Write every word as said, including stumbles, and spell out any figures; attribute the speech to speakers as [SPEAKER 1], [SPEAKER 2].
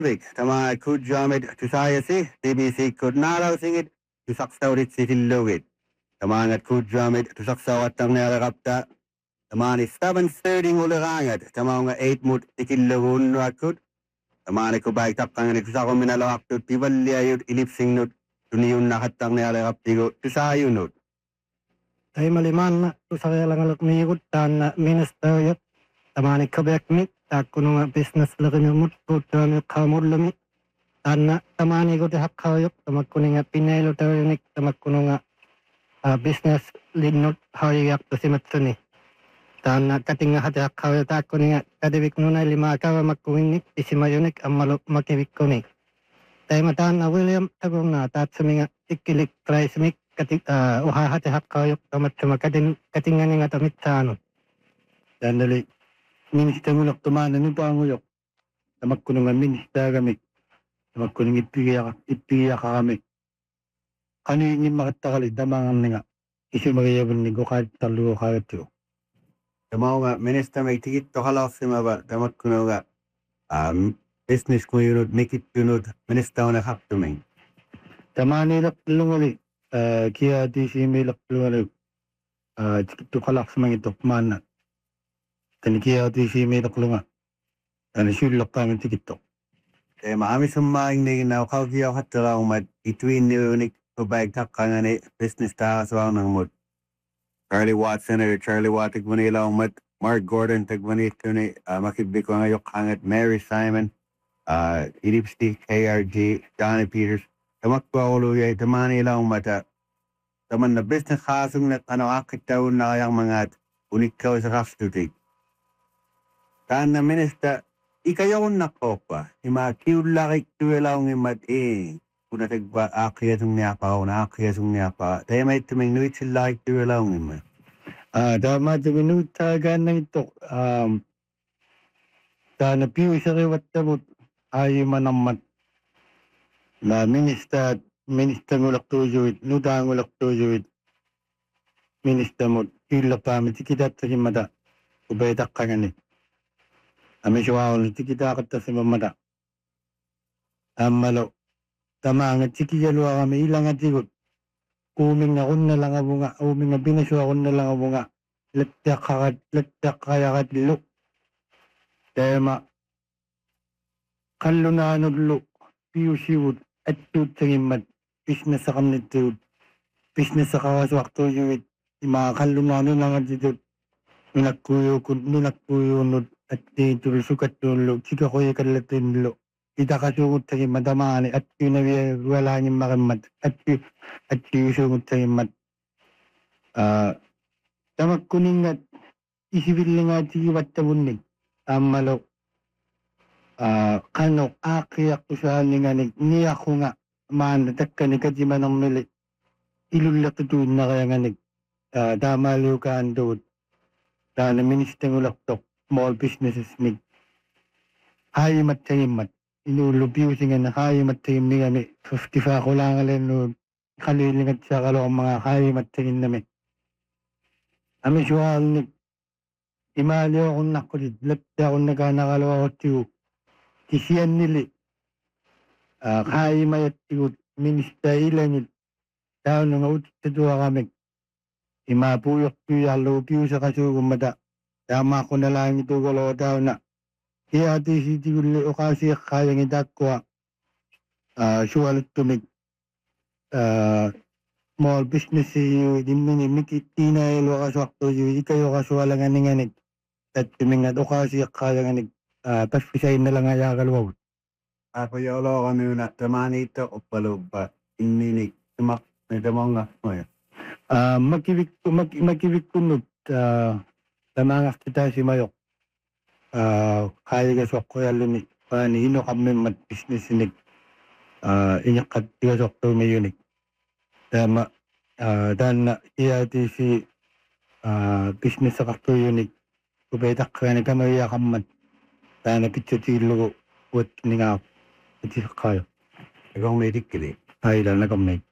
[SPEAKER 1] Vik, tämä kujamit tusayasi, T B C kudnaraw singit, tusaksawrit sitilugit. Tämä ngat kujamit tusaksawatang narakapta, tämä ni seven thirty ngulirangat, tämä nga eight mut tikilugun rakut, tämä ni kubay takang ni tusako minalawaktut, pivaliyayut ilipsingnut, tuniyun nakatang narakaptigo, tusayunut.
[SPEAKER 2] Ay maliman tusayalangalak miyut tan minister tämä ni kabekmit, takkununga business lakinumut kutami kamurlumi tanna tamani ko hakayok tamakkuninga pinelo tayonik tamakkununga business linnut hayak to simatsuni tanna katinga hati hakayo takkuninga kadibik nuna lima kawa makkuinnik isimayunik amalo makiwikkuni tayma tanna William tagunga tatsuminga ikkilik kraismik katik uha hati hakayok tamatsuma katin katinga ninga tamitsano dandali minister mo tumanan ni panguyok tamakkunungan minister kami tamakkunung ipiya ipiya kami kanini makatakali damangan nga isi magayabon ni ko kahit talo kahit yo
[SPEAKER 1] Tämä on minister may tikit to halasima ba tamakkununga um business ko yun mikittunut minister on haptuming.
[SPEAKER 2] tamani laklungali kia di si may laklungali tikit to halasima ito mana tanikia di si may laklunga ani sulok kami tikito
[SPEAKER 1] Eh maami sumaing ni na kaukiyaw hatala umat itwin ni unik kubay takang ni business ta sa ng mut. Charlie Watson or Charlie Watt tagmanila umat Mark Gordon tagmanito ni makibig ko ngayok hangat Mary Simon uh Idipsti K R G Johnny Peters tamakwa ulo yay tamanila umat taman na business hasong na ano akitaw na kayang mga unikaw sa kastutik. Kana minister ikayaw na ko pa, imakiulakik tuwelaw ng imat eh, kung natagba akiyatong niya pa o nakakiyatong niya pa, tayo may tumingnawit sila like tuwelaw ng imat.
[SPEAKER 2] Ah, dama tuminawit talaga na ito, um, ta napiyo sa riwat tabot, ayaw manamat, na minister, minister ngulak tujuyit, nuda ngulak tujuyit, minister mo, ilap pa, matikidat sa himada, ubaydak ka nga ni. Ami siwawon tikita kata sa mamada. Amalo tama nga tikiyalwa kami ilang atikot. Kuming na kun na lang abo nga, uming nga binaswa kun na lang abo nga. Latak kakat, latak kaya kat lo. Tema kallo na anudlo, piyo siwot, at tut sa imat, business sa kamnitut, business sa kawaswak to yuwit, ima kallo na ano lang atikot. Nunakkuyo kun, nunakkuyo nut, at dito sukat tulo, sika ko yung kalatin lo. Ita kasugot sa madamani at yun na wala niyong makamat at at yung sugot sa mat. Tamak kuning at isipin lang at sikiwat sa bunig. Amalo, kanok akiyak ko sa halinganig, niya ko nga, maanatak ka ni kadima ng mili. Ilulak ito na kaya nganig. Damalo ka andod. Dahil minister ulaktok. Small businesses ni hay mataymat inulubiyo singa na hay matayim ni kami fifty-five ko lang alin no kalilingat sa kalo ang mga hay matayim nami ami suwal ni imali ako nakulit lapda ako naganakalawa ko tiyo kisiyan nili hay mayat tiyo minista ilan daw nung utit sa duwa kami imapuyok tiyo alubiyo sa kasugumada tama ko na lang ito galo daw na kaya ati si Tiguli o kasi kaya ng idakwa suwalit tumig small business yu di mini mikitina ilo kaswakto yu ikayo kaswala nga ninganig at tumingad o kasi kaya nga nig paspisayin na lang nga yakalwaw
[SPEAKER 1] Ako yolo kami na tamani ito o palubba inminig tumak na damang nga mo yun.
[SPEAKER 2] Magkibik magkibik kunod tamangas kita si Mayok. Kaya ka swak ko yalun ni ino kami mat business ni inyak kat tiga swak to may unik. Tama dan na iya ti si business sa kakto unik. Kubetak ka ni kami iya kamat. Dan na pitso ti lugo wat ni nga iti kayo.
[SPEAKER 1] Ikaw may dikili.
[SPEAKER 2] Ay lang na kamay.